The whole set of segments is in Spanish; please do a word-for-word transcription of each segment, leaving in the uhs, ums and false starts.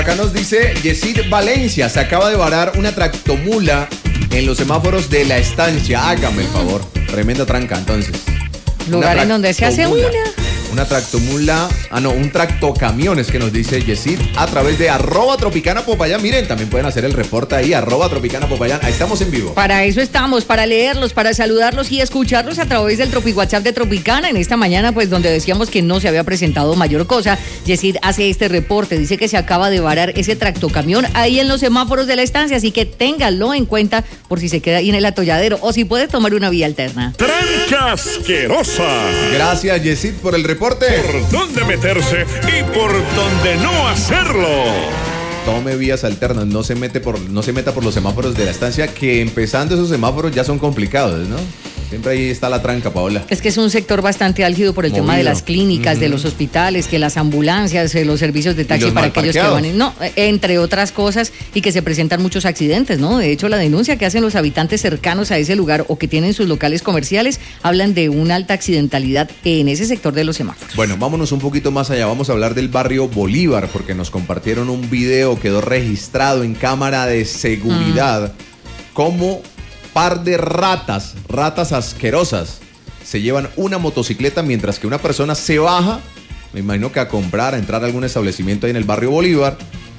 Acá nos dice Yesid Valencia, se acaba de varar una tractomula en los semáforos de la estancia. Hágame el favor. Tremenda tranca, entonces. Lugar en donde se hace una. Una tractomula, ah no, un tractocamión es que nos dice Yesid a través de arroba Tropicana Popayán. Miren, también pueden hacer el reporte ahí, arroba Tropicana Popayán. Ahí estamos en vivo. Para eso estamos, para leerlos, para saludarlos y escucharlos a través del Tropi WhatsApp de Tropicana. En esta mañana, pues donde decíamos que no se había presentado mayor cosa, Yesid hace este reporte. Dice que se acaba de varar ese tractocamión ahí en los semáforos de la estancia, así que ténganlo en cuenta por si se queda ahí en el atolladero o si puede tomar una vía alterna. Tranca asquerosa. Gracias, Yesid, por el reporte. Por dónde meterse y por dónde no hacerlo. Tome vías alternas, no se mete por, no se meta por los semáforos de la estancia, que empezando esos semáforos ya son complicados, ¿no? Siempre ahí está la tranca, Paola. Es que es un sector bastante álgido por el Movido. tema de las clínicas, uh-huh. de los hospitales, que las ambulancias, los servicios de taxi para aquellos que van, no, entre otras cosas, y que se presentan muchos accidentes, ¿no? De hecho, la denuncia que hacen los habitantes cercanos a ese lugar o que tienen sus locales comerciales hablan de una alta accidentalidad en ese sector de los semáforos. Bueno, vámonos un poquito más allá, vamos a hablar del barrio Bolívar, porque nos compartieron un video, quedó registrado en cámara de seguridad, mm. como par de ratas, ratas asquerosas, se llevan una motocicleta mientras que una persona se baja, me imagino que a comprar, a entrar a algún establecimiento ahí en el barrio Bolívar,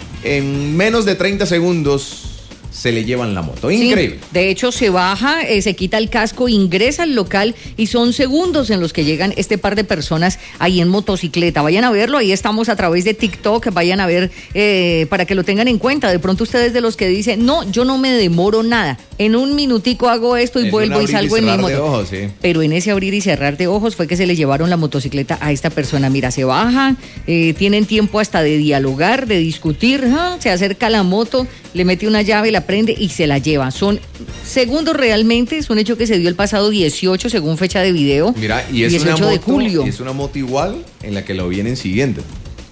en menos de treinta segundos se le llevan la moto. Increíble. Sí, de hecho, se baja, eh, se quita el casco, ingresa al local y son segundos en los que llegan este par de personas ahí en motocicleta. Vayan a verlo, ahí estamos a través de TikTok, vayan a ver eh, para que lo tengan en cuenta. De pronto ustedes de los que dicen, no, yo no me demoro nada. En un minutico hago esto y es vuelvo y salgo en mi moto. Ojos, sí. Pero en ese abrir y cerrar de ojos fue que se le llevaron la motocicleta a esta persona. Mira, se bajan, eh, tienen tiempo hasta de dialogar, de discutir, ¿eh? Se acerca a la moto, le mete una llave, la prende y se la lleva. Son segundos realmente, es un hecho que se dio el pasado dieciocho según fecha de video. Mira, y es dieciocho una moto, de julio. Es una moto igual en la que lo vienen siguiendo.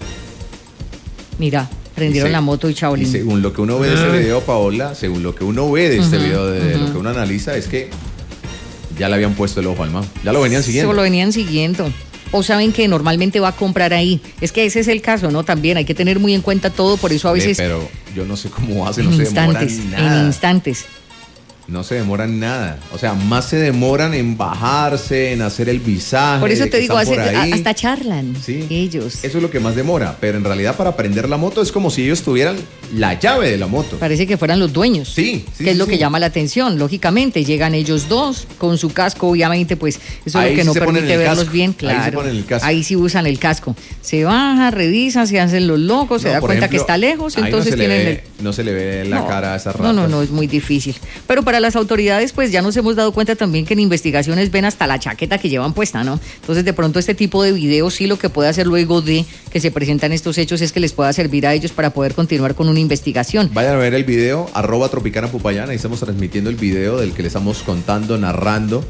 Mira, prendieron se, la moto y chaolín. Y según lo que uno ve de este video, Paola, según lo que uno ve de este uh-huh, video, de, uh-huh. lo que uno analiza, es que ya le habían puesto el ojo al man. Ya lo venían siguiendo. Se lo venían siguiendo. O saben que normalmente va a comprar ahí. Es que ese es el caso, ¿no? También hay que tener muy en cuenta todo, por eso a veces... Pero yo no sé cómo hace, no se demoran nada. En instantes. No se demoran nada. O sea, más se demoran en bajarse, en hacer el visaje. Por eso te digo, hace, hasta charlan sí, ellos. Eso es lo que más demora. Pero en realidad para prender la moto es como si ellos tuvieran la llave de la moto. Parece que fueran los dueños. Sí, sí. Que es sí, lo sí. que llama la atención. Lógicamente, llegan ellos dos con su casco, obviamente, pues eso ahí es lo que sí no permite verlos casco. bien. Claro. Ahí se ponen el casco. Ahí sí usan el casco. Se baja, revisa, se hacen los locos, no, se da cuenta ejemplo, que está lejos, entonces no tienen ve, el... No se le ve la no, cara a esas ratas. No, no, no, es muy difícil. Pero para las autoridades, pues ya nos hemos dado cuenta también que en investigaciones ven hasta la chaqueta que llevan puesta, ¿no? Entonces, de pronto este tipo de videos sí lo que puede hacer luego de que se presentan estos hechos es que les pueda servir a ellos para poder continuar con una investigación. Vayan a ver el video, arroba Tropicana Popayán, ahí estamos transmitiendo el video del que les estamos contando, narrando,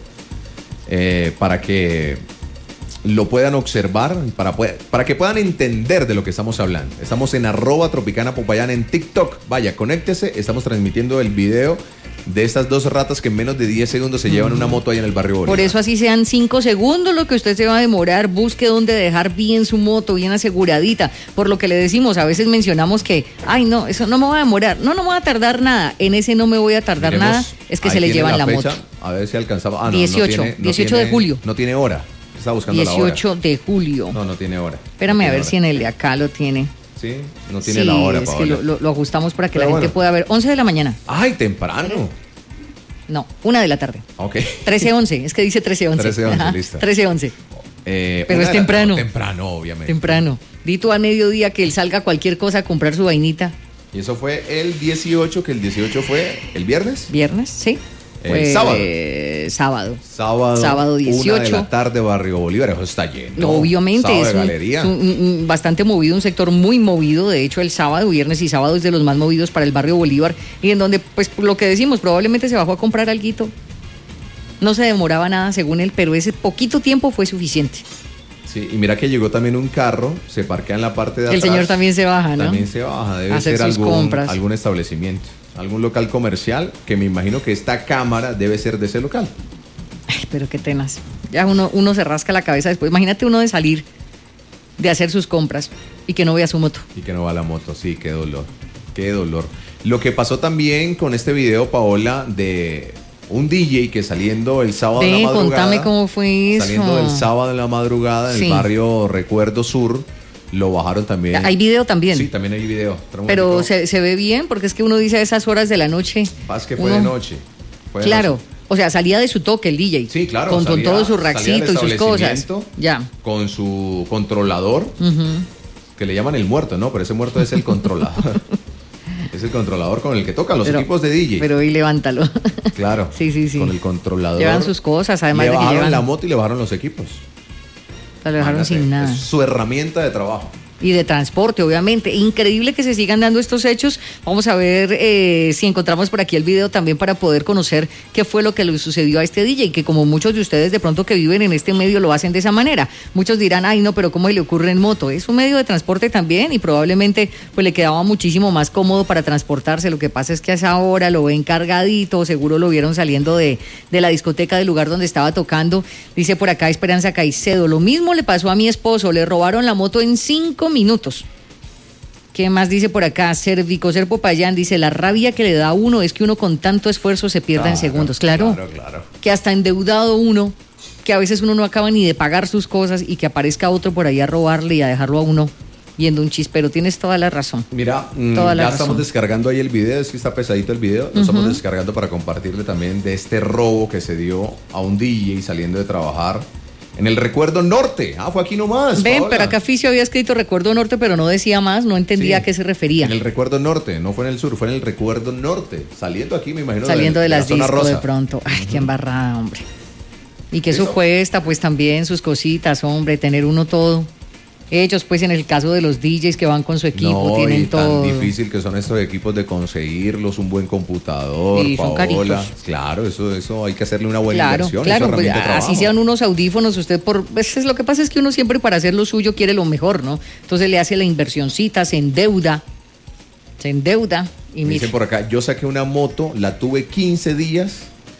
eh, para que lo puedan observar, para, para que puedan entender de lo que estamos hablando. Estamos en arroba Tropicana Popayán en TikTok. Vaya, conéctese, estamos transmitiendo el video de estas dos ratas que en menos de diez segundos se llevan una moto ahí en el barrio Bolívar. Por eso así sean cinco segundos lo que usted se va a demorar, busque dónde dejar bien su moto, bien aseguradita. Por lo que le decimos, a veces mencionamos que, ay no, eso no me va a demorar, no, no me va a tardar nada, en ese no me voy a tardar Miremos, nada, es que se le llevan la, la fecha, moto. A ver si alcanzaba. Ah, no, dieciocho, no tiene, no dieciocho tiene, de julio. No tiene hora, está buscando dieciocho la hora. de julio. No, no tiene hora. Espérame no a ver hora. si en el de acá lo tiene. Sí, no tiene sí, la hora, es Paola. que lo, lo, lo ajustamos para que Pero la bueno. gente pueda ver. once de la mañana. Ay, temprano. No, una de la tarde. Ok. trece once, es que dice trece once. trece once, listo. trece once. Eh, Pero es temprano. No, temprano, obviamente. Temprano. Dito a mediodía que él salga a cualquier cosa a comprar su vainita. Y eso fue el dieciocho, que el dieciocho fue el viernes. Viernes, sí. El Fue, sábado. Eh, sábado. Sábado. Sábado dieciocho. Una de la tarde, Barrio Bolívar. Eso está lleno. No, obviamente. Sábado es, de un, galería. es un, un, bastante movido, un sector muy movido. De hecho, el sábado, viernes y sábado es de los más movidos para el Barrio Bolívar. Y en donde, pues, lo que decimos, probablemente se bajó a comprar alguito. No se demoraba nada, según él, pero ese poquito tiempo fue suficiente. Sí, y mira que llegó también un carro, se parquea en la parte de atrás. El señor también se baja, ¿no? También se baja, debe Hacer ser sus algún, compras. algún establecimiento, algún local comercial, que me imagino que esta cámara debe ser de ese local. Ay, pero qué tenaz. Ya uno, uno se rasca la cabeza después. Imagínate uno de salir de hacer sus compras y que no vea su moto. Y que no va la moto, sí, qué dolor, qué dolor. Lo que pasó también con este video, Paola, de un D J que saliendo el sábado Ven, de la madrugada. contame cómo fue eso. Saliendo el sábado de la madrugada en Sí. el barrio Recuerdo Sur, lo bajaron también. Hay video también. Sí, también hay video. Pero se, se ve bien, porque es que uno dice a esas horas de la noche. Paz que fue uno, de noche. Fue de claro. noche. O sea, salía de su toque el D J. Sí, claro. Con, salía, con todo su salía raxito del y sus cosas. establecimiento Ya. Con su controlador, Uh-huh. que le llaman el muerto, ¿no? Pero ese muerto es el controlador. Es el controlador con el que tocan los Pero- equipos de D J. Pero hoy levántalo. Claro. Sí, sí, sí. Con el controlador. Llevan sus cosas, además le de que bajaron llevan. la moto y le bajaron los equipos. O sea, lo dejaron Imagínate, sin nada. es su herramienta de trabajo. Y de transporte, obviamente. Increíble que se sigan dando estos hechos. Vamos a ver eh, si encontramos por aquí el video también para poder conocer qué fue lo que le sucedió a este D J, que como muchos de ustedes de pronto que viven en este medio lo hacen de esa manera. Muchos dirán, ay no, pero ¿cómo le ocurre en moto? Es un medio de transporte también y probablemente pues le quedaba muchísimo más cómodo para transportarse. Lo que pasa es que a esa hora lo ven cargadito, seguro lo vieron saliendo de, de la discoteca del lugar donde estaba tocando. Dice por acá Esperanza Caicedo, lo mismo le pasó a mi esposo, le robaron la moto en cinco minutos. ¿Qué más dice por acá? Servicoser Popayán dice, la rabia que le da a uno es que uno con tanto esfuerzo se pierda en segundos. Claro, Claro, claro. que hasta endeudado uno, que a veces uno no acaba ni de pagar sus cosas y que aparezca otro por ahí a robarle y a dejarlo a uno viendo un chispero. Tienes toda la razón. Mira, mm, Toda la ya razón. estamos descargando ahí el video, es que está pesadito el video, lo estamos descargando para compartirle también de este robo que se dio a un D J saliendo de trabajar en el Recuerdo Norte. Ah, fue aquí nomás. Ven, Paola. pero acá Ficio había escrito Recuerdo Norte, pero no decía más, no entendía Sí, a qué se refería. En el Recuerdo Norte, no fue en el sur, fue en el Recuerdo Norte. Saliendo aquí, me imagino. Saliendo de, la las zona discos rosa. de pronto. Ay, qué embarrada, hombre. Y que eso Eso. cuesta, pues también sus cositas, hombre, tener uno todo. Ellos, pues en el caso de los D Js que van con su equipo, No, tienen y todo. tan difícil que son estos equipos de conseguirlos, un buen computador, Sí, son Paola. caritos. Claro, eso, eso hay que hacerle una buena Claro, inversión. claro, eso es pues, herramienta de así trabajo. sean unos audífonos, usted por... Pues, es lo que pasa es que uno siempre para hacer lo suyo quiere lo mejor, ¿no? Entonces le hace la inversioncita, se endeuda, se endeuda y Me mire. dicen por acá, yo saqué una moto, la tuve quince días,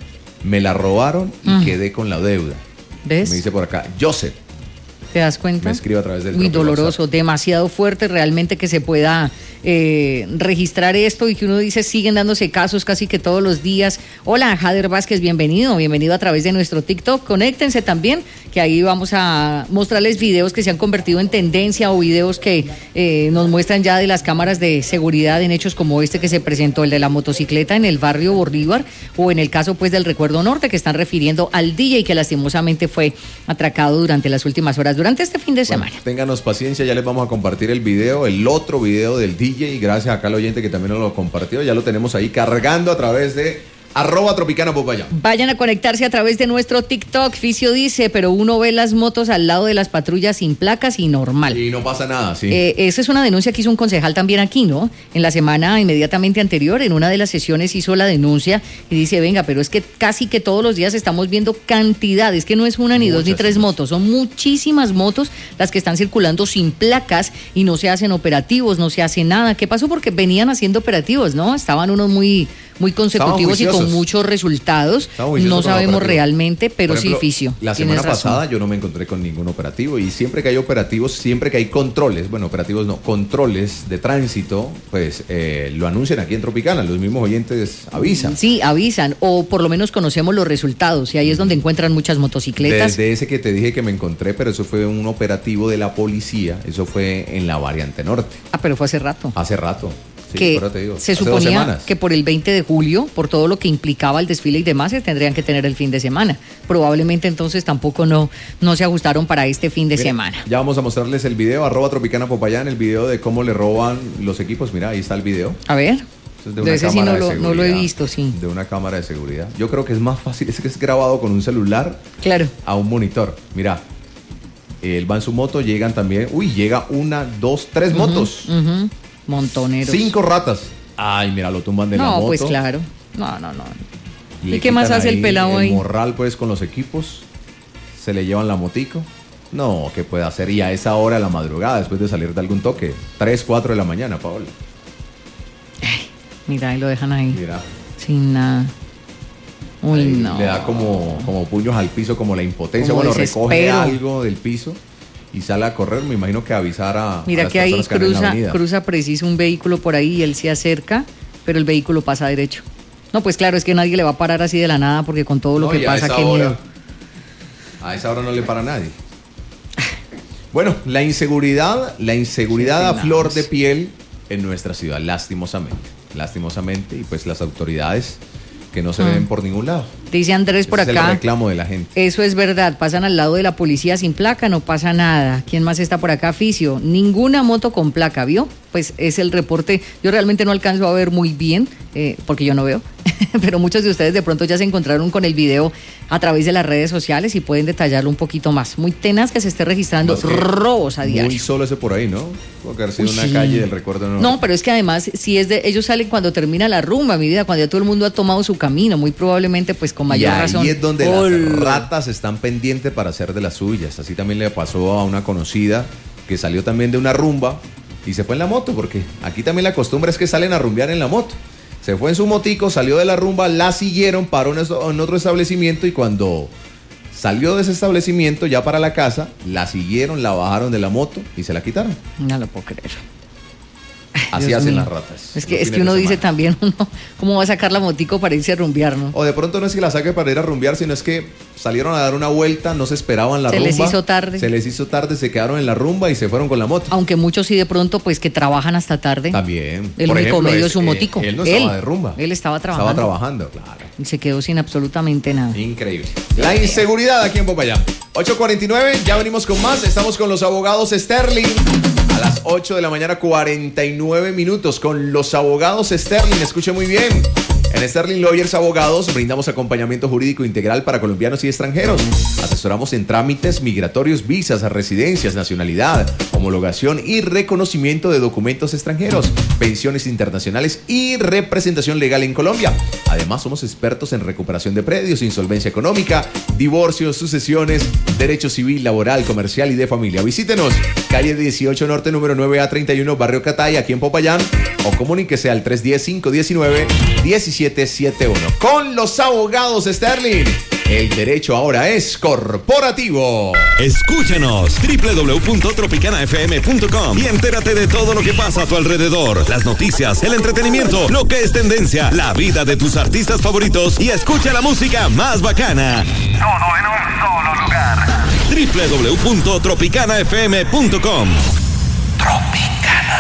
me la robaron y Mm. quedé con la deuda. ¿Ves? Me dice por acá, Joseph, ¿Te das cuenta? me escribe a través del Muy propio doloroso, demasiado fuerte realmente que se pueda eh, registrar esto y que uno dice siguen dándose casos casi que todos los días. Hola, Jader Vázquez, bienvenido, bienvenido a través de nuestro TikTok. Conéctense también, que ahí vamos a mostrarles videos que se han convertido en tendencia o videos que eh, nos muestran ya de las cámaras de seguridad en hechos como este que se presentó, el de la motocicleta en el barrio Bolívar, o en el caso pues del Recuerdo Norte, que están refiriendo al D J que lastimosamente fue atracado durante las últimas horas, durante este fin de Bueno, semana. ténganos paciencia, ya les vamos a compartir el video, el otro video del D J, y gracias acá al oyente que también nos lo compartió, ya lo tenemos ahí cargando a través de arroba Tropicana Popayán. Vayan a conectarse a través de nuestro TikTok. Ficio dice, pero uno ve las motos al lado de las patrullas sin placas y normal. Y no pasa nada, sí. Eh, esa es una denuncia que hizo un concejal también aquí, ¿no? En la semana inmediatamente anterior, en una de las sesiones hizo la denuncia y dice, venga, pero es que casi que todos los días estamos viendo cantidades, que no es una ni dos ni Muchas, tres muchas. motos, son muchísimas motos las que están circulando sin placas y no se hacen operativos, no se hace nada. ¿Qué pasó? Porque venían haciendo operativos, ¿no? Estaban unos muy, muy consecutivos y con juiciosos. muchos resultados. Estamos juiciosos No con los sabemos operativos. realmente, pero Por ejemplo, sí, Ficio. La tienes semana razón. pasada yo no me encontré con ningún operativo y siempre que hay operativos, siempre que hay controles, bueno, operativos no, controles de tránsito, pues eh, lo anuncian aquí en Tropicana, los mismos oyentes avisan. Sí, avisan, o por lo menos conocemos los resultados, y ahí es donde encuentran muchas motocicletas. Desde ese que te dije que me encontré, pero eso fue un operativo de la policía, eso fue en la variante norte, Ah, pero fue hace rato. hace rato. Sí, que pero te digo, se hace dos suponía semanas. que por el veinte de julio, por todo lo que implicaba el desfile y demás, se tendrían que tener el fin de semana. Probablemente entonces tampoco no, no se ajustaron para este fin de Mira, semana. Ya vamos a mostrarles el video, arroba Tropicana Popayán, el video de cómo le roban los equipos. Mira, ahí está el video. A ver, Eso es de de una ese sí cámara no de lo, no lo he seguridad. visto, sí. De una cámara de seguridad. Yo creo que es más fácil, es que es grabado con un celular Claro. a un monitor. Mira, él va en su moto, llegan también, uy, llega una, dos, tres motos, Ujú, montoneros. cinco ratas. Ay, mira, lo tumban de la No, moto. pues claro. No, no, no. Le ¿Y qué más quitan hace el pelado ahí? El morral, pues, con los equipos. Se le llevan la motico. No, ¿qué puede hacer? Y a esa hora de la madrugada, después de salir de algún toque. tres, cuatro de la mañana, Paola. Mira, ahí lo dejan ahí. Mira. Sin nada. Uy, Ahí no. Le da como, como puños al piso, como la impotencia. Como bueno, recoge desespero. algo del piso y sale a correr, me imagino que avisar a, Mira a las que ahí personas que andan en la cruza, avenida. cruza preciso un vehículo por ahí y él se acerca, pero el vehículo pasa derecho. No, pues claro, es que nadie le va a parar así de la nada porque con todo lo No, que y a pasa, esa qué hora- miedo. A esa hora no le para nadie. Bueno, la inseguridad, la inseguridad a flor de piel en nuestra ciudad, lastimosamente. Lastimosamente, y pues las autoridades que no se ven por ningún lado. Dice Andrés por Ese es acá. el reclamo de la gente. Eso es verdad, pasan al lado de la policía sin placa, no pasa nada. ¿Quién más está por acá? Ficio, ninguna moto con placa, ¿vio? Pues es el reporte. Yo realmente no alcanzo a ver muy bien, eh, porque yo no veo, pero muchos de ustedes de pronto ya se encontraron con el video a través de las redes sociales y pueden detallarlo un poquito más. Muy tenaz que se esté registrando Más que robos a diario. Muy solo ese por ahí, ¿no? Porque haber sido Uy, una sí. calle del recuerdo. No, No, pero es que además, si es de, ellos salen cuando termina la rumba, mi vida, cuando ya todo el mundo ha tomado su camino, muy probablemente pues con y mayor ahí razón. es donde Hola. las ratas están pendientes para hacer de las suyas. Así también le pasó a una conocida que salió también de una rumba y se fue en la moto, porque aquí también la costumbre es que salen a rumbear en la moto. Se fue en su motico, salió de la rumba, la siguieron, paró en eso- en otro establecimiento y cuando salió de ese establecimiento ya para la casa, la siguieron, la bajaron de la moto y se la quitaron. No lo puedo creer. Así Dios hacen mío. las ratas. Es que, los es que fines uno de dice semana. también, uno, ¿cómo va a sacar la motico para irse a rumbear, no? O de pronto no es que la saque para ir a rumbear, sino es que salieron a dar una vuelta, no se esperaban la Se rumba. les hizo tarde. Se les hizo tarde, se quedaron en la rumba y se fueron con la moto. Aunque muchos sí de pronto, pues que trabajan hasta tarde. También. El Por único ejemplo, medio es- es su eh, motico. Él no estaba de rumba. Él estaba trabajando. Estaba trabajando, claro. Y se quedó sin absolutamente nada. Increíble. La inseguridad aquí en Popayán. ocho cuarenta y nueve, ya venimos con más. Estamos con los abogados Sterling. A las ocho de la mañana, cuarenta y nueve minutos. Con los abogados Sterling. Escuche muy bien. En Sterling Lawyers Abogados brindamos acompañamiento jurídico integral para colombianos y extranjeros. Asesoramos en trámites migratorios, visas, residencias, nacionalidad, homologación y reconocimiento de documentos extranjeros, pensiones internacionales y representación legal en Colombia. Además, somos expertos en recuperación de predios, insolvencia económica, divorcios, sucesiones, derecho civil, laboral, comercial y de familia. Visítenos, calle dieciocho Norte, número nueve A treinta y uno, Barrio Catay, aquí en Popayán, o comuníquese al tres uno cero, cinco uno nueve, uno siete siete uno. Con los abogados Sterling, el derecho ahora es corporativo. Escúchanos doble u doble u doble u punto tropicana f m punto com y entérate de todo lo que pasa a tu alrededor. Las noticias, el entretenimiento, lo que es tendencia, la vida de tus artistas favoritos y escucha la música más bacana. Todo en un solo lugar. doble u doble u doble u punto tropicana f m punto com. Tropicana.